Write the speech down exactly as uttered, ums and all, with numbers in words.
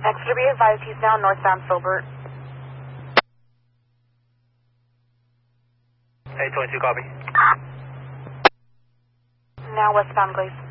Exeter, be advised, he's now northbound Filbert. eight twenty-two, copy. Now westbound Glace.